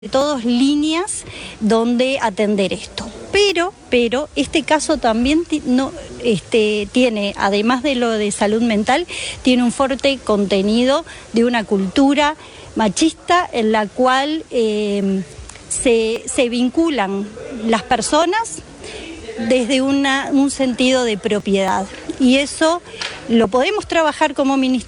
todos líneas donde atender esto. Pero este caso también tiene, además de lo de salud mental, tiene un fuerte contenido de una cultura machista en la cual se vinculan las personas desde un sentido de propiedad. Y eso lo podemos trabajar como ministerio.